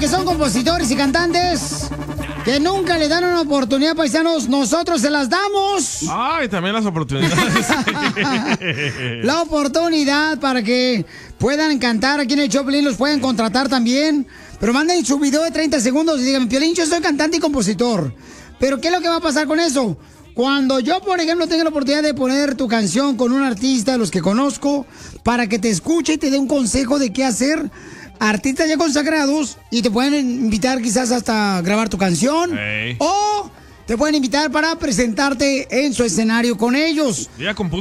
que son compositores y cantantes que nunca le dan una oportunidad, paisanos, nosotros se las damos. Ay, también las oportunidades. La oportunidad para que puedan cantar aquí en el Choplin, los pueden contratar también. Pero manden su video de 30 segundos y digan, Piolín, yo soy cantante y compositor. Pero ¿qué es lo que va a pasar con eso? Cuando yo, por ejemplo, tenga la oportunidad de poner tu canción con un artista, los que conozco, para que te escuche y te dé un consejo de qué hacer, artistas ya consagrados, y te pueden invitar quizás hasta grabar tu canción, o te pueden invitar para presentarte en su escenario con ellos. Ya